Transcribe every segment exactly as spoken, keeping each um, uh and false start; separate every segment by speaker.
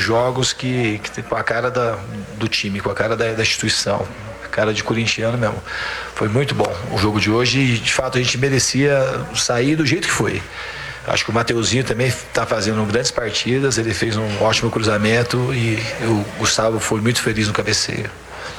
Speaker 1: jogos que, que com a cara da, do time, com a cara da, da instituição, a cara de corintiano mesmo. Foi muito bom o jogo de hoje e, de fato, a gente merecia sair do jeito que foi. Acho que o Mateuzinho também está fazendo grandes partidas, ele fez um ótimo cruzamento e o Gustavo foi muito feliz no cabeceio.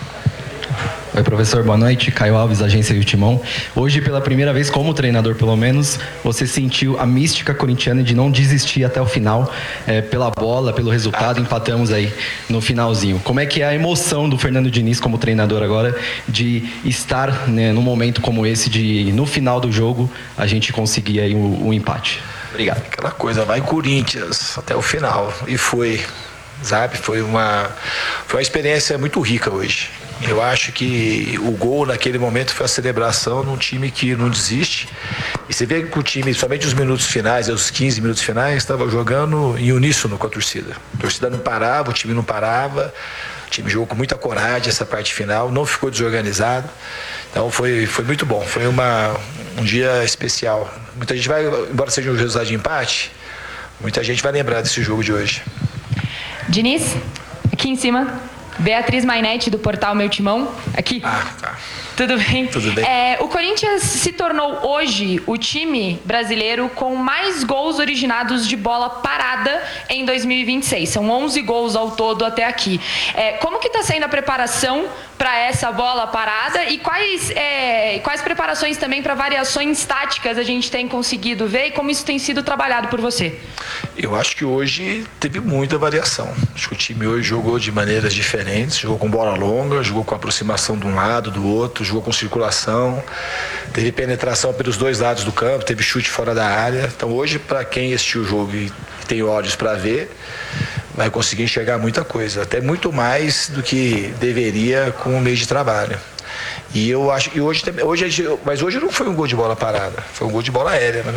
Speaker 2: Oi, professor, boa noite. Caio Alves, agência do Timão. Hoje, pela primeira vez, como treinador pelo menos, você sentiu a mística corintiana de não desistir até o final, é, pela bola, pelo resultado, empatamos aí no finalzinho. Como é que é a emoção do Fernando Diniz como treinador agora, de estar, né, num momento como esse, de no final do jogo a gente conseguir aí o, o empate? Obrigado.
Speaker 1: Aquela coisa, vai Corinthians até o final, e foi, sabe, foi uma, foi uma experiência muito rica hoje. Eu acho que o gol naquele momento foi a celebração de um time que não desiste. E você vê que o time, somente os minutos finais, os quinze minutos finais, estava jogando em uníssono com a torcida. A torcida não parava, o time não parava. O time jogou com muita coragem essa parte final, não ficou desorganizado. Então foi, foi muito bom, foi uma, um dia especial. Muita gente vai, embora seja um resultado de empate, muita gente vai lembrar desse jogo de hoje.
Speaker 3: Diniz, aqui em cima. Beatriz Mainetti, do portal Meu Timão, aqui.
Speaker 1: Ah, tá.
Speaker 3: Tudo bem?
Speaker 1: Tudo bem.
Speaker 3: É, o Corinthians se tornou hoje o time brasileiro com mais gols originados de bola parada em dois mil e vinte e seis. São onze gols ao todo até aqui. É, como que está sendo a preparação para essa bola parada e quais, é, quais preparações também para variações táticas a gente tem conseguido ver e como isso tem sido trabalhado por você?
Speaker 1: Eu acho que hoje teve muita variação. Acho que o time hoje jogou de maneiras diferentes, jogou com bola longa, jogou com aproximação de um lado, do outro, jogou com circulação, teve penetração pelos dois lados do campo, teve chute fora da área. Então hoje, para quem assistiu o jogo e tem olhos para ver, vai conseguir enxergar muita coisa, até muito mais do que deveria com o meio de trabalho. E eu acho que hoje, hoje, mas hoje não foi um gol de bola parada, foi um gol de bola aérea, na